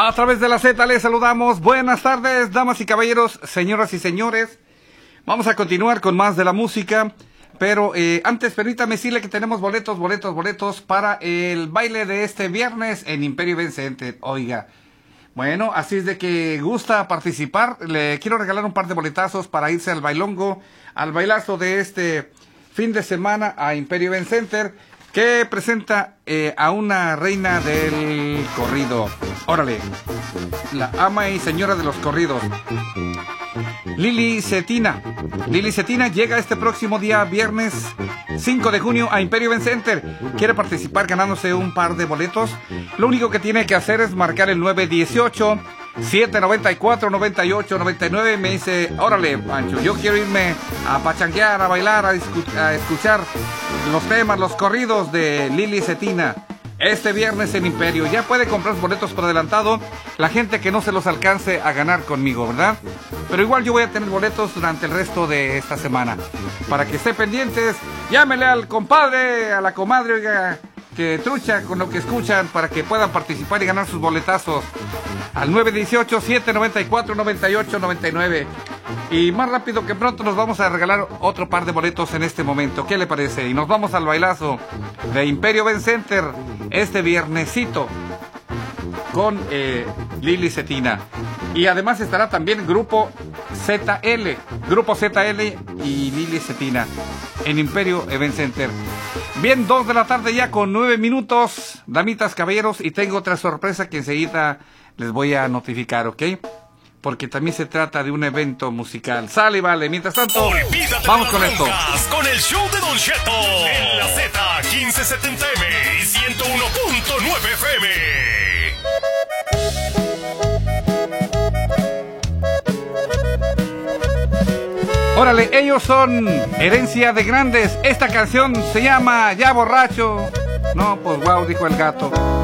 A través de la Z les saludamos. Buenas tardes, damas y caballeros, señoras y señores. Vamos a continuar con más de la música. Pero antes permítame decirle que tenemos boletos para el baile de este viernes en Imperio Event Center. Oiga, bueno, así es de que gusta participar. Le quiero regalar un par de boletazos para irse al bailongo, al bailazo de este fin de semana a Imperio Event Center, que presenta a una reina del corrido. Órale, la ama y señora de los corridos, Lili Cetina. Lili Cetina llega este próximo día viernes 5 de junio a Imperio Event Center. ¿Quiere participar ganándose un par de boletos? Lo único que tiene que hacer es marcar el 918-794-9899. Me dice, órale, Pancho, yo quiero irme a pachanguear, a bailar, a escuchar los temas, los corridos de Lili Cetina este viernes en Imperio. Ya puede comprar boletos por adelantado la gente que no se los alcance a ganar conmigo, ¿verdad? Pero igual yo voy a tener boletos durante el resto de esta semana. Para que esté pendientes, llámele al compadre, a la comadre, oiga, que trucha con lo que escuchan, para que puedan participar y ganar sus boletazos al 918-794-9899. Y más rápido que pronto nos vamos a regalar otro par de boletos en este momento. ¿Qué le parece? Y nos vamos al bailazo de Imperio Event Center este viernesito con Lili Cetina. Y además estará también Grupo ZL y Lili Cetina en Imperio Event Center. Bien, 2 de la tarde ya con 9 minutos, damitas, caballeros, y tengo otra sorpresa que enseguida les voy a notificar, ¿ok? Porque también se trata de un evento musical. Sale y vale. Mientras tanto, vamos con esto. Con el show de Don Cheto en la Z 1570M y 101.9 FM. Órale, ellos son Herencia de Grandes. Esta canción se llama Ya Borracho. No, pues wow, dijo el gato.